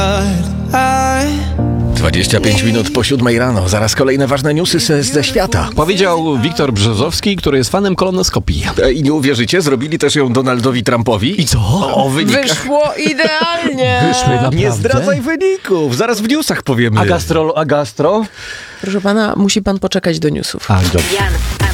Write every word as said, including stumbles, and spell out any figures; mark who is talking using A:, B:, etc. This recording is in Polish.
A: dwadzieścia pięć minut po siódmej rano. Zaraz kolejne ważne newsy ze, ze świata.
B: Powiedział Wiktor Brzozowski, który jest fanem kolonoskopii.
A: I nie uwierzycie, zrobili też ją Donaldowi Trumpowi.
B: I co?
A: O wynikach.
C: Wyszło idealnie.
B: Wyszły naprawdę?
A: Nie zdradzaj wyników. Zaraz w newsach powiemy.
B: A gastro? A gastro?
C: Proszę pana, musi pan poczekać do newsów.
B: A, dobrze.